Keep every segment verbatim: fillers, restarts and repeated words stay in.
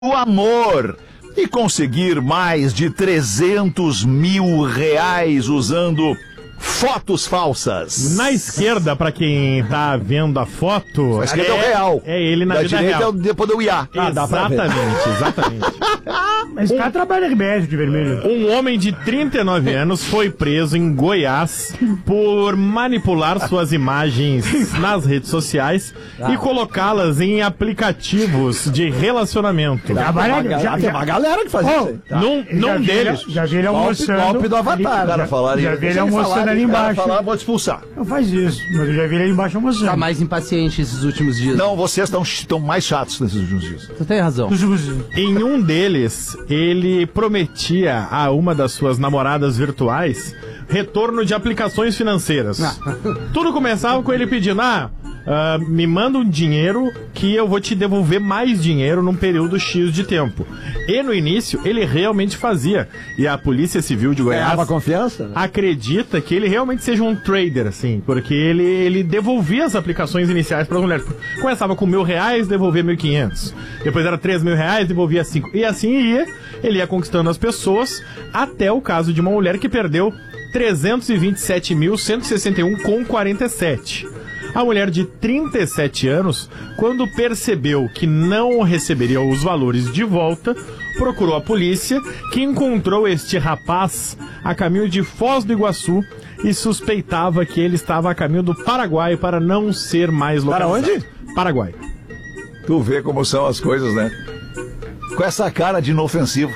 o amor e conseguir mais de trezentos mil reais usando fotos falsas. Na esquerda, pra quem tá vendo a foto, a esquerda é, é o real. É ele na da vida direita real. É o depois do I A. Ah, exatamente, exatamente. Mas o cara trabalha de médio de vermelho. Um homem de trinta e nove anos foi preso em Goiás por manipular suas imagens nas redes sociais ah. e colocá-las em aplicativos de relacionamento. Trabalha, já, já, tem uma galera que faz oh, isso aí. Tá. Num, num deles. Já vi ele almoçando. Golpe, golpe do Avatar. Já, falar, já vi ele almoçando ali embaixo. Falar, vou te expulsar. Não faz isso, mas eu já vi ele ali embaixo almoçando. Tá mais impaciente esses últimos dias. Não, vocês estão mais chatos nesses últimos dias. Você tem razão. Em um deles, ele prometia a uma das suas namoradas virtuais retorno de aplicações financeiras. Ah. Tudo começava com ele pedindo, ah, uh, me manda um dinheiro que eu vou te devolver mais dinheiro num período X de tempo. E no início, ele realmente fazia. E a Polícia Civil de Goiás Ganhava confiança, né? acredita que ele realmente seja um trader, assim, porque ele, ele devolvia as aplicações iniciais para as mulheres. Começava com mil reais, devolvia mil e quinhentos. Depois era três mil reais, devolvia cinco. E assim ia, ele ia conquistando as pessoas, até o caso de uma mulher que perdeu trezentos e vinte e sete mil, cento e sessenta e um reais e quarenta e sete centavos. A mulher de trinta e sete anos, quando percebeu que não receberia os valores de volta, procurou a polícia, que encontrou este rapaz a caminho de Foz do Iguaçu e suspeitava que ele estava a caminho do Paraguai para não ser mais localizado. Para onde? Paraguai. Tu vê como são as coisas, né? Com essa cara de inofensivo.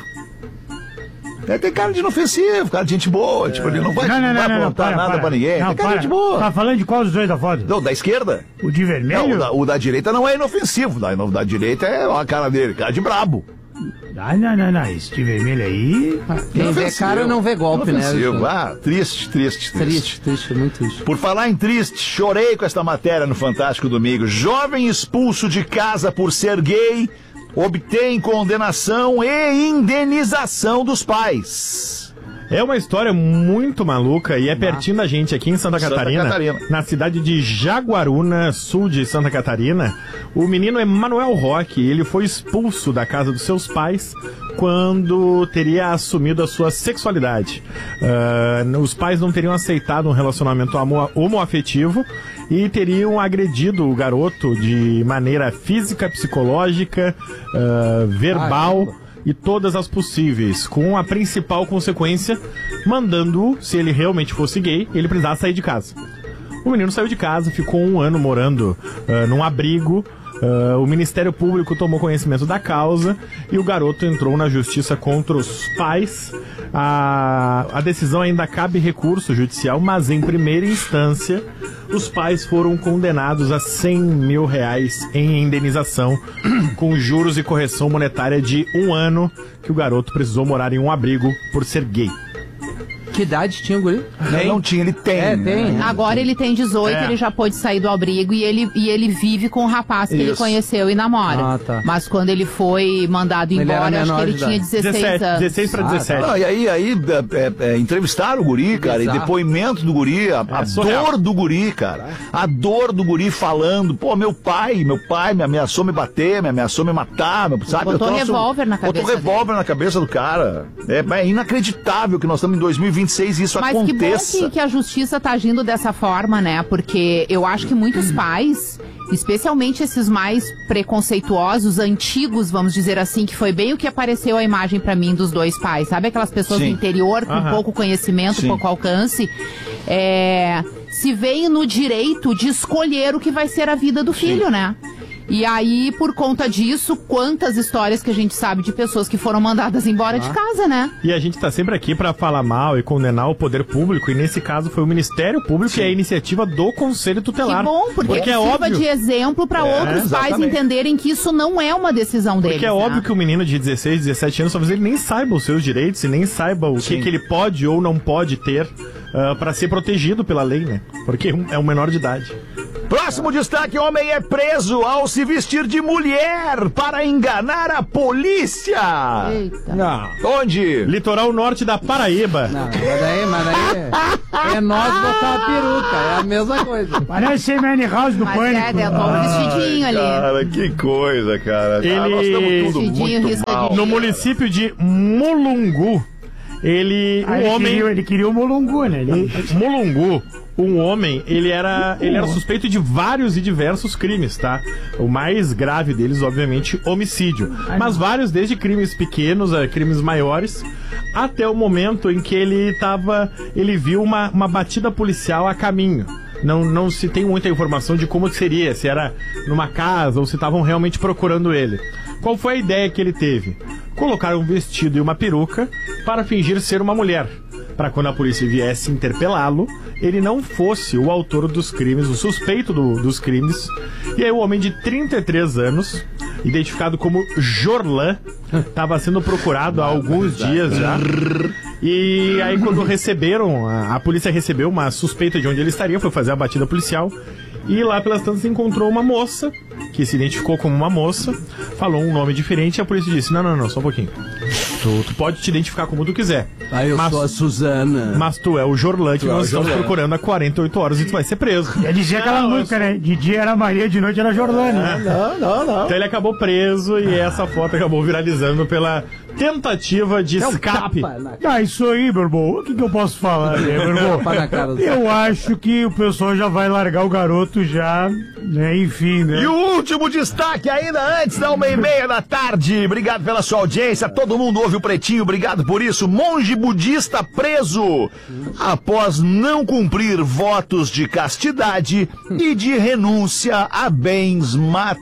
É, tem cara de inofensivo, cara de gente boa, é. tipo, ele não vai, não, não, não vai não, aprontar não, para, nada para. pra ninguém, não, tem cara para. de gente boa. Tá falando de qual dos dois da foto? Não, da esquerda. O de vermelho? Não, o da, o da direita não é inofensivo, da, da direita é a cara dele, cara de brabo. Ah, não, não, não, esse de vermelho aí... Quem vê cara não vê golpe, né? Ah, triste, triste, triste. Triste, triste, muito triste. Por falar em triste, chorei com esta matéria no Fantástico Domingo. Jovem expulso de casa por ser gay obtém condenação e indenização dos pais. É uma história muito maluca e é pertinho da gente aqui em Santa Catarina, Santa Catarina, na cidade de Jaguaruna, sul de Santa Catarina. O menino Emanuel Roque, ele foi expulso da casa dos seus pais quando teria assumido a sua sexualidade. Uh, os pais não teriam aceitado um relacionamento homo- homoafetivo e teriam agredido o garoto de maneira física, psicológica, uh, verbal... Ah, e todas as possíveis, com a principal consequência, mandando-o, se ele realmente fosse gay, ele precisava sair de casa. O menino saiu de casa, ficou um ano morando uh, num abrigo, uh, o Ministério Público tomou conhecimento da causa e o garoto entrou na justiça contra os pais. A, a decisão ainda cabe recurso judicial, mas em primeira instância, os pais foram condenados a cem mil reais em indenização, com juros e correção monetária de um ano que o garoto precisou morar em um abrigo por ser gay. Que idade tinha o guri? Não, não tinha, ele tem. É, tem. Né? Agora ele tem dezoito, é. ele já pôde sair do abrigo e ele, e ele vive com o rapaz que Isso. ele conheceu e namora. Ah, tá. Mas quando ele foi mandado embora, acho que ele tinha dezesseis anos. dezesseis para dezessete. Ah, não, e aí, aí é, é, entrevistaram o guri, cara, Exato. e depoimento do guri, a, a é, dor do guri, cara. A dor do guri falando, pô, meu pai, meu pai me ameaçou me bater, me ameaçou me matar, meu, sabe? Botou revólver na cabeça Botou revólver dele. na cabeça do cara. É, é inacreditável que nós estamos em dois mil e vinte e seis e isso Mas aconteça. Mas que bom que, que a justiça tá agindo dessa forma, né? Porque eu acho que muitos pais, especialmente esses mais preconceituosos, antigos, vamos dizer assim, que foi bem o que apareceu a imagem pra mim dos dois pais. Sabe aquelas pessoas Sim. do interior com Aham. pouco conhecimento, Sim. pouco alcance? É, se veem no direito de escolher o que vai ser a vida do filho, Sim. né? E aí, por conta disso, quantas histórias que a gente sabe de pessoas que foram mandadas embora ah. de casa, né? E a gente tá sempre aqui pra falar mal e condenar o poder público, e nesse caso foi o Ministério Público Sim. e a iniciativa do Conselho Tutelar. Que bom, porque, porque é sirva óbvio... de exemplo pra é, outros exatamente. pais entenderem que isso não é uma decisão deles. Porque é né? óbvio que o menino de dezesseis, dezessete anos, talvez ele nem saiba os seus direitos e nem saiba o que, que ele pode ou não pode ter uh, para ser protegido pela lei, né? Porque é um menor de idade. Próximo destaque: homem é preso ao se vestir de mulher para enganar a polícia. Eita. Não. Onde? Litoral norte da Paraíba. Não, mas daí, mas daí é, é nós botar uma peruca, é a mesma coisa. Parece ser Manny House do Mas Pânico. é, deu um vestidinho ali. Cara, que coisa, cara. Ele- Ah, nós estamos tudo Vestidinho, muito risca mal. de- No município de Mulungu, ele, Ah, um ele, homem, queria, ele queria o Molungu, né? Ele- um, Mulungu, um homem, ele era, ele era suspeito de vários e diversos crimes, tá? O mais grave deles, obviamente, homicídio. Mas vários, desde crimes pequenos a crimes maiores, até o momento em que ele tava, ele viu uma, uma batida policial a caminho. Não, não se tem muita informação de como seria, se era numa casa ou se estavam realmente procurando ele. Qual foi a ideia que ele teve? Colocar um vestido e uma peruca para fingir ser uma mulher, para quando a polícia viesse interpelá-lo, ele não fosse o autor dos crimes, o suspeito do- dos crimes. E aí o homem de trinta e três anos, identificado como Jorlan, estava sendo procurado há alguns dias já. E aí quando receberam, a, a polícia recebeu uma suspeita de onde ele estaria, foi fazer a batida policial. E lá pelas tantas encontrou uma moça, que se identificou como uma moça, falou um nome diferente e a polícia disse, não, não, não, só um pouquinho. Tu, tu pode te identificar como tu quiser. Aí eu Mas- sou a Suzana. Mas tu é o Jorlan que Tu é o nós estamos Jorlan. procurando há quarenta e oito horas e tu vai ser preso. Ia dizer aquela Não, eu música, né? De dia era Maria, de noite era Jorlane. né? Não, não, não. Então ele acabou preso e essa foto acabou viralizando pela tentativa de escape. Tapa na Ah, isso aí, meu irmão. O que, que eu posso falar, né, meu irmão? tapa na cara do Eu acho que o pessoal já vai largar o garoto já, né? Enfim, né? E o último destaque, ainda antes da uma e meia da tarde. Obrigado pela sua audiência. Todo mundo ouve o Pretinho, obrigado por isso. Monge budista preso após não cumprir votos de castidade e de renúncia a bens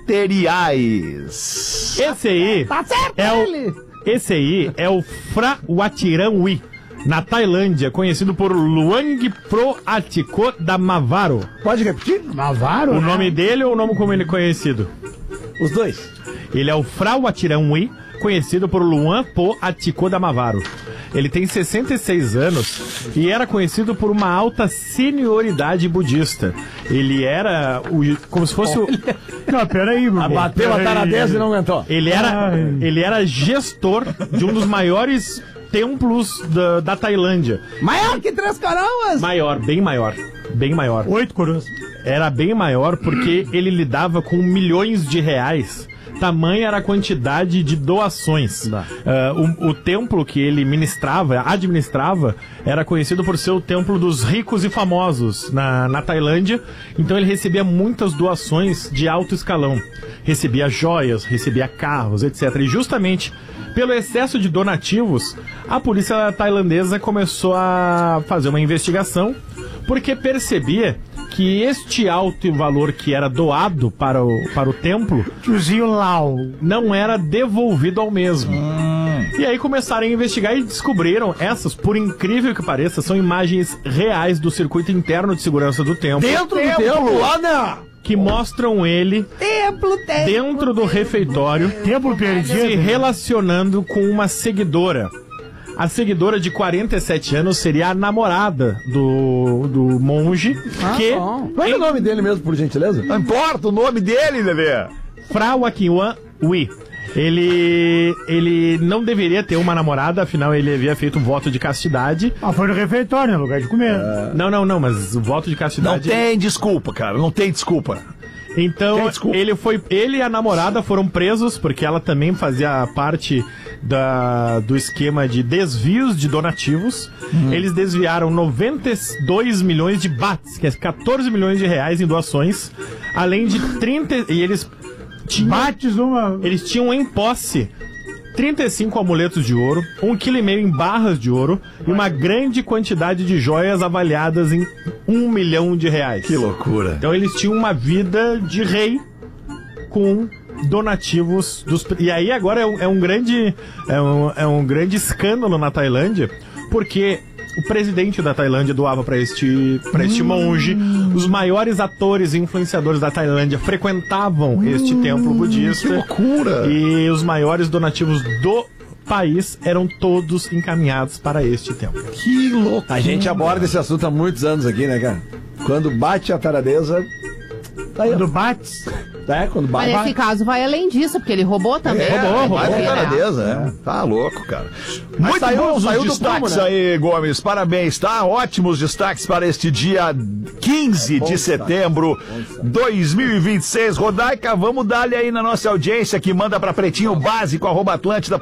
materiais. Esse aí é o, esse aí é o Phra Wathiranui, na Tailândia, conhecido por Luang Proatiko Damavaro. Pode repetir? Mavaro, O né? nome dele ou o nome como ele é conhecido? Os dois. Ele é o Phra Wathiranui, conhecido por Luang Proatiko Damavaro. Ele tem sessenta e seis anos e era conhecido por uma alta senioridade budista. Ele era o, como se fosse o, Não, peraí, meu irmão. Bateu a Peraí. taradeza e não aguentou. ele era Ai. ele era gestor de um dos maiores templos da, da Tailândia. Maior que Três Coroas! Maior, bem maior, bem maior. Oito coroas. Era bem maior porque ele lidava com milhões de reais. Tamanha era a quantidade de doações. Ah, o, o templo que ele ministrava, administrava, era conhecido por ser o templo dos ricos e famosos na, na Tailândia. Então ele recebia muitas doações de alto escalão. Recebia joias, recebia carros, etcétera. E justamente pelo excesso de donativos, a polícia tailandesa começou a fazer uma investigação porque percebia que este alto valor que era doado para o, para o templo Tiozinho Lau. não era devolvido ao mesmo. E aí começaram a investigar e descobriram essas, por incrível que pareça, são imagens reais do circuito interno de segurança do templo, Dentro do templo, lá na... que mostram ele Templo, templo. dentro do refeitório Templo perdido. se relacionando com uma seguidora. A seguidora de quarenta e sete anos seria a namorada do, do monge, Ah, que bom. Qual é o nome dele mesmo, por gentileza? Não importa o nome dele, Lelê. Phra Wathiranui. Ele, ele não deveria ter uma namorada, afinal ele havia feito um voto de castidade. Ah, foi no refeitório, no lugar de comer. Não, não, não, mas o voto de Não castidade... tem desculpa, cara. Não tem desculpa. Então, Tem desculpa. ele foi, ele e a namorada foram presos porque ela também fazia parte da, do esquema de desvios de donativos. Eles desviaram noventa e dois milhões de bahts, que é quatorze milhões de reais em doações, além de trinta e eles tinham, Bates uma. eles tinham em posse trinta e cinco amuletos de ouro, um quilo e meio em barras de ouro e uma grande quantidade de joias avaliadas em um milhão de reais. Que loucura. Então eles tinham uma vida de rei com donativos dos... E aí agora é um, é um grande é um, é um grande escândalo na Tailândia, porque o presidente da Tailândia doava para este para este monge. Os maiores atores e influenciadores da Tailândia frequentavam este templo budista. Que loucura. E os maiores donativos do país eram todos encaminhados para este tempo. Que louco. A gente aborda esse assunto há muitos anos aqui, né, cara? Quando bate a taradeza... Tá aí, Quando ó. bate. É, quando bate. Mas nesse caso vai além disso, porque ele roubou também. É, roubou, roubou. vai Né? com taradeza, é. Tá louco, cara. Muito saiu- bons saiu os do destaques prumo, né? aí, Gomes. Parabéns, tá? Ótimos destaques para este dia quinze de setembro de dois mil e vinte e seis. Rodaica, vamos dar-lhe aí na nossa audiência que manda para pretinho básico, arroba Atlântida.